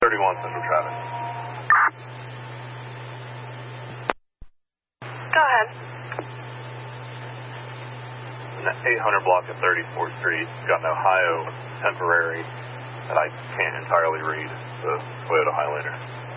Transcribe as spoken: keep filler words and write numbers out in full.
thirty-one Central traffic. Go ahead. In the eight hundred block of thirty-fourth Street, got an Ohio temporary that I can't entirely read, the Toyota Highlander.